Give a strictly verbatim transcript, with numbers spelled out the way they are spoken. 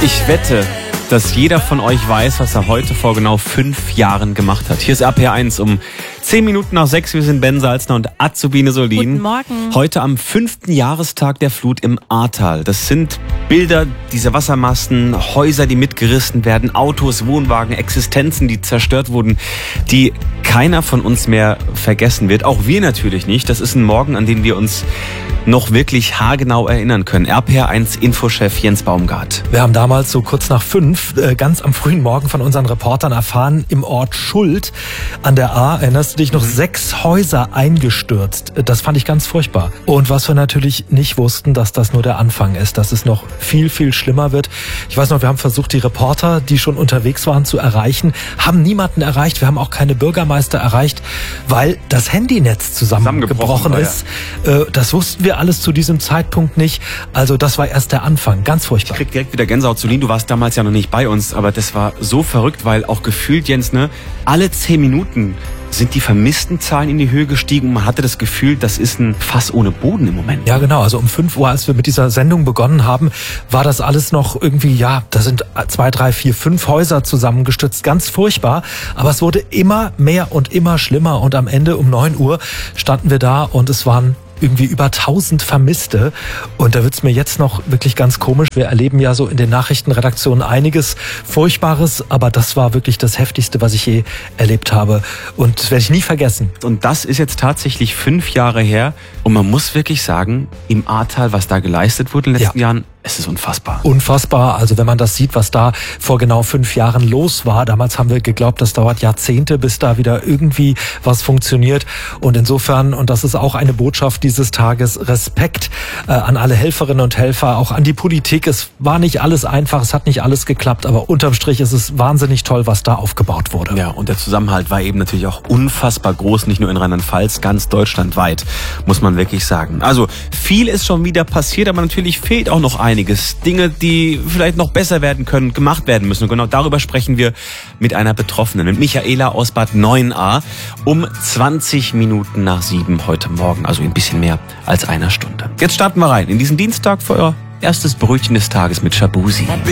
Ich wette, dass jeder von euch weiß, was er heute vor genau fünf Jahren gemacht hat. Hier ist R P R eins um zehn Minuten nach sechs. Wir sind Ben Salzner und Azubine Solin. Guten Morgen. Heute am fünften Jahrestag der Flut im Ahrtal. Das sind Bilder, diese Wassermassen, Häuser, die mitgerissen werden, Autos, Wohnwagen, Existenzen, die zerstört wurden, die keiner von uns mehr vergessen wird. Auch wir natürlich nicht. Das ist ein Morgen, an den wir uns noch wirklich haargenau erinnern können. R P R eins Infochef Jens Baumgart. Wir haben damals so kurz nach fünf, äh, ganz am frühen Morgen von unseren Reportern erfahren, im Ort Schuld an der Ahr, erinnerst du dich, noch sechs Häuser eingestürzt. Das fand ich ganz furchtbar. Und was wir natürlich nicht wussten, dass das nur der Anfang ist, dass es noch viel, viel schlimmer wird. Ich weiß noch, wir haben versucht, die Reporter, die schon unterwegs waren, zu erreichen, haben niemanden erreicht. Wir haben auch keine Bürgermeister erreicht, weil das Handynetz zusammengebrochen ist. Äh, das wussten wir alles zu diesem Zeitpunkt nicht. Also das war erst der Anfang. Ganz furchtbar. Ich krieg direkt wieder Gänsehaut. Solin, du warst damals ja noch nicht bei uns, aber das war so verrückt, weil auch gefühlt, Jens, ne, alle zehn Minuten sind die vermissten Zahlen in die Höhe gestiegen und man hatte das Gefühl, das ist ein Fass ohne Boden im Moment. Ja, genau. Also um fünf Uhr, als wir mit dieser Sendung begonnen haben, war das alles noch irgendwie, ja, da sind zwei, drei, vier, fünf Häuser zusammengestürzt. Ganz furchtbar. Aber es wurde immer mehr und immer schlimmer und am Ende um neun Uhr standen wir da und es waren irgendwie über tausend Vermisste. Und da wird's mir jetzt noch wirklich ganz komisch. Wir erleben ja so in den Nachrichtenredaktionen einiges Furchtbares, aber das war wirklich das Heftigste, was ich je erlebt habe. Und das werde ich nie vergessen. Und das ist jetzt tatsächlich fünf Jahre her. Und man muss wirklich sagen, im Ahrtal, was da geleistet wurde in den letzten ja. Jahren, es ist unfassbar. Unfassbar. Also wenn man das sieht, was da vor genau fünf Jahren los war. Damals haben wir geglaubt, das dauert Jahrzehnte, bis da wieder irgendwie was funktioniert. Und insofern, und das ist auch eine Botschaft dieses Tages, Respekt äh, an alle Helferinnen und Helfer, auch an die Politik. Es war nicht alles einfach, es hat nicht alles geklappt, aber unterm Strich ist es wahnsinnig toll, was da aufgebaut wurde. Ja, und der Zusammenhalt war eben natürlich auch unfassbar groß, nicht nur in Rheinland-Pfalz, ganz deutschlandweit, muss man wirklich sagen. Also viel ist schon wieder passiert, aber natürlich fehlt auch noch einiges. Dinge, die vielleicht noch besser werden können, gemacht werden müssen. Und genau darüber sprechen wir mit einer Betroffenen, mit Michaela aus Bad Neuenahr, um zwanzig Minuten nach sieben heute Morgen, also ein bisschen mehr als einer Stunde. Jetzt starten wir rein in diesen Dienstag für euer erstes Brötchen des Tages mit Shabusi.